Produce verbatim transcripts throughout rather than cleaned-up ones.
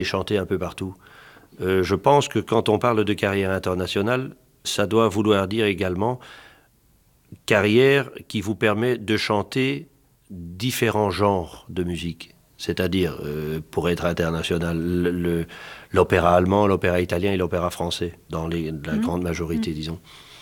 et chanter un peu partout. Euh, je pense que quand on parle de carrière internationale, ça doit vouloir dire également carrière qui vous permet de chanter différents genres de musique. C'est-à-dire, euh, pour être international, le- le- l'opéra allemand, l'opéra italien et l'opéra français, dans les- la Mmh. grande majorité, Mmh. disons.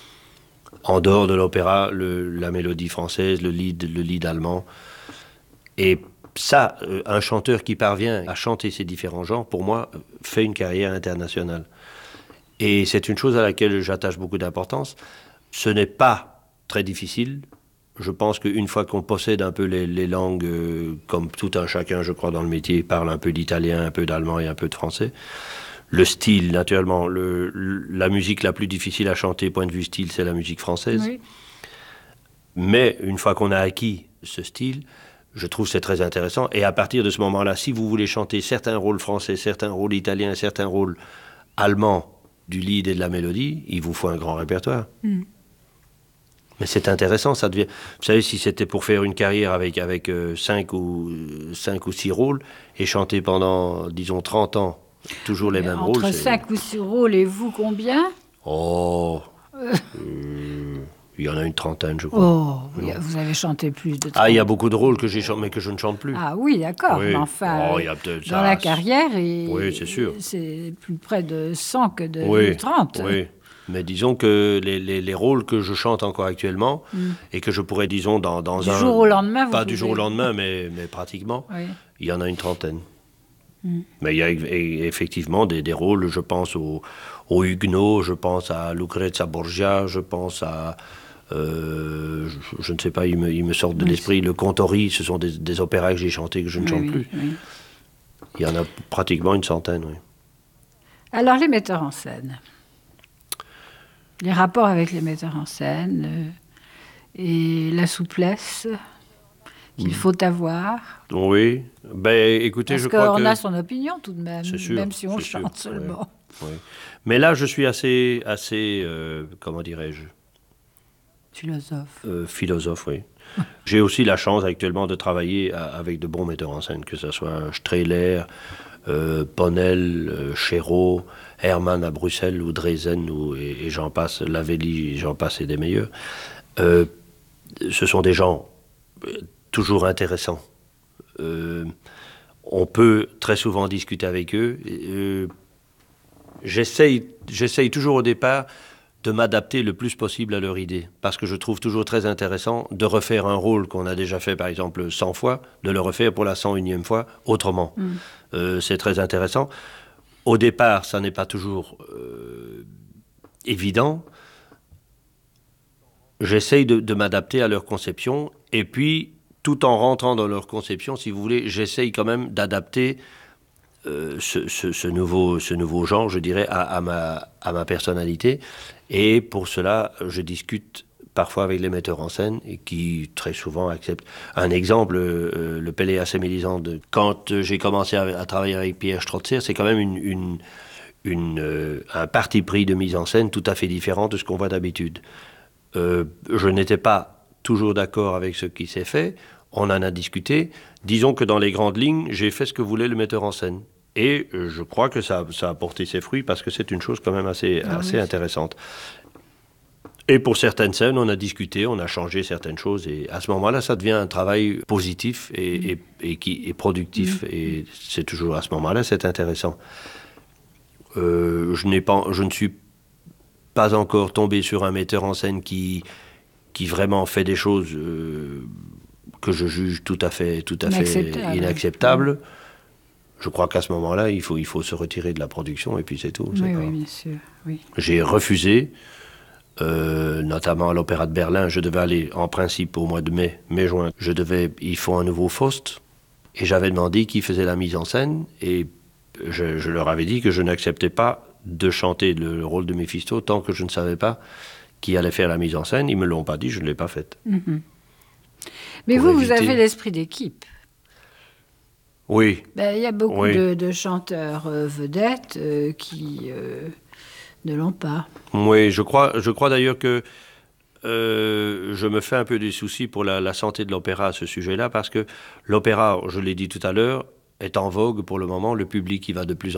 En dehors de l'opéra, le- la mélodie française, le lead, le lead allemand. Et ça, euh, un chanteur qui parvient à chanter ces différents genres, pour moi, euh, fait une carrière internationale. Et c'est une chose à laquelle j'attache beaucoup d'importance. Ce n'est pas très difficile. Je pense qu'une fois qu'on possède un peu les, les langues, euh, comme tout un chacun, je crois, dans le métier, parle un peu d'italien, un peu d'allemand et un peu de français. Le style, naturellement, le, le- la musique la plus difficile à chanter, point de vue style, c'est la musique française. Oui. Mais une fois qu'on a acquis ce style, je trouve que c'est très intéressant. Et à partir de ce moment-là, si vous voulez chanter certains rôles français, certains rôles italiens, certains rôles allemands du lead et de la mélodie, il vous faut un grand répertoire. Mmh. Mais c'est intéressant, ça devient... Vous savez, si c'était pour faire une carrière avec, avec euh, cinq, ou, euh, cinq ou six rôles et chanter pendant, disons, trente ans, toujours les Mais mêmes rôles, entre c'est... cinq ou six rôles et vous, combien? Oh, Euh, euh, il y en a une trentaine, je crois. Oh, oui, Non. vous avez chanté plus de Ah, il y a trente. beaucoup de rôles que j'ai chanté, mais que je ne chante plus. Ah oui, d'accord. Mais Oui. enfin, Oh, euh, il y a peut-être dans la ça. carrière, Oui, c'est sûr. et c'est plus près de cent que de, de Oui, trente. oui. Mais disons que les, les, les rôles que je chante encore actuellement, Mm. et que je pourrais, disons, dans, dans Du un... jour au lendemain, vous Pas du jour au pouvez... lendemain, mais, mais pratiquement, Oui. il y en a une trentaine. Mm. Mais il y a e- effectivement des, des rôles, je pense au, au Huguenot, je pense à Lucrezia Borgia, je pense à... euh, je, je ne sais pas, ils me, ils me sortent de Oui, l'esprit. Le Contori, ce sont des, des opéras que j'ai chantés que je ne oui, chante oui, plus. oui. Il y en a pratiquement une centaine, oui. Alors, les metteurs en scène. Les rapports avec les metteurs en scène euh, et la souplesse qu'il faut avoir. Oui, ben écoutez, Parce je crois qu'on que... a son opinion tout de même, C'est sûr, même si on c'est sûr, chante oui, seulement. oui. Mais là, je suis assez, assez euh, comment dirais-je, Philosophe. euh, philosophe, oui. J'ai aussi la chance actuellement de travailler à- avec de bons metteurs en scène, que ce soit Strehler, euh, Ponnel, euh, Chéreau, Hermann à Bruxelles ou Dresden, ou, et, et j'en passe, Lavelli, j'en passe et des meilleurs. Euh, ce sont des gens euh, toujours intéressants. Euh, on peut très souvent discuter avec eux. Euh, j'essaye, j'essaye toujours au départ de m'adapter le plus possible à leur idée, parce que je trouve toujours très intéressant de refaire un rôle qu'on a déjà fait, par exemple, cent fois, de le refaire pour la cent unième fois autrement. Mm. Euh, c'est très intéressant. Au départ, ça n'est pas toujours euh, évident. J'essaye de, de m'adapter à leur conception, et puis, tout en rentrant dans leur conception, si vous voulez, j'essaye quand même d'adapter euh, ce, ce, ce, nouveau, ce nouveau genre, je dirais, à, à, ma, à ma personnalité. Et pour cela, je discute parfois avec les metteurs en scène et qui très souvent acceptent. Un exemple, euh, le Péléas et Mélisande, quand j'ai commencé à, à travailler avec Pierre Strotzer, c'est quand même une, une, une, euh, un parti pris de mise en scène tout à fait différent de ce qu'on voit d'habitude. Euh, je n'étais pas toujours d'accord avec ce qui s'est fait, on en a discuté. Disons que dans les grandes lignes, j'ai fait ce que voulait le metteur en scène. Et euh, je crois que ça, ça a porté ses fruits parce que c'est une chose quand même assez, Ah assez oui. intéressante. Et pour certaines scènes, on a discuté, on a changé certaines choses. Et à ce moment-là, ça devient un travail positif et, Mm. et, et qui est productif. Mm. Et c'est toujours à ce moment-là, c'est intéressant. Euh, je, n'ai pas, je ne suis pas encore tombé sur un metteur en scène qui, qui vraiment fait des choses euh, que je juge tout à fait, tout à fait Inacceptable. inacceptables. Je crois qu'à ce moment-là, il faut, il faut se retirer de la production et puis c'est tout. C'est Oui, pas... oui, bien sûr. Oui. J'ai refusé, euh, notamment à l'Opéra de Berlin. Je devais aller en principe au mois de mai, mai-juin. Je devais, il faut un nouveau Faust. Et j'avais demandé qui faisait la mise en scène et je, je leur avais dit que je n'acceptais pas de chanter le rôle de Méphisto tant que je ne savais pas qui allait faire la mise en scène. Ils ne me l'ont pas dit, je ne l'ai pas faite. Mm-hmm. Mais Pour vous, vous éviter- avez l'esprit d'équipe. Oui, Ben, il y a beaucoup Oui. de, de chanteurs euh, vedettes euh, qui euh, ne l'ont pas. oui, je crois, je crois d'ailleurs que euh, je me fais un peu des soucis pour la, la santé de l'opéra à ce sujet-là, parce que l'opéra, je l'ai dit tout à l'heure, est en vogue pour le moment. Le public y va de plus en